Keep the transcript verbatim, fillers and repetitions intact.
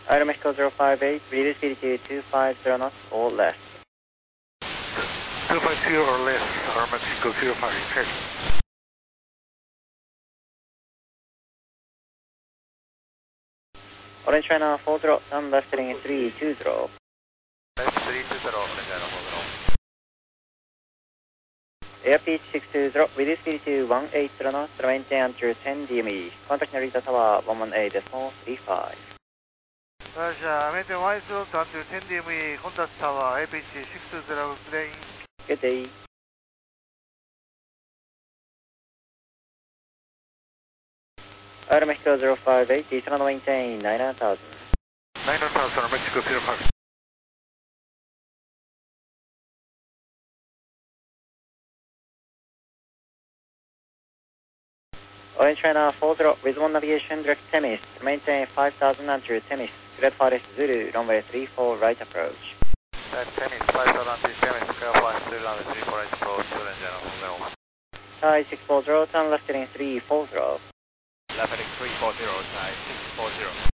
Aeromexico zero five eight, reduce speed to two five zero knots or less. two five zero or less, Aeromexico zero five eight, check. Orange China four zero, turn left heading three two zero. Left three two zero, Orange China four zero. Airspeed six two zero, reduce speed to one eight zero knots, maintain until ten D M E. Contact Narita Tower one one eight decimal three five. Roger, maintain one eight zero until ten D M E, contact tower, A P H six two zero, plane. Good day. Aeromexico zero five eight, descend and maintain nine thousand. nine thousand, Aeromexico zero five. Orange China four zero, with one navigation direct Temis, maintain five thousand until Temis. Cleared for Zulu, runway three four right approach. That's Temis, five thousand until Temis, clear for Zulu, runway three four right approach, Orange China four zero. Thai six four zero, turn left heading three four zero. Left heading three four zero, Thai six four zero.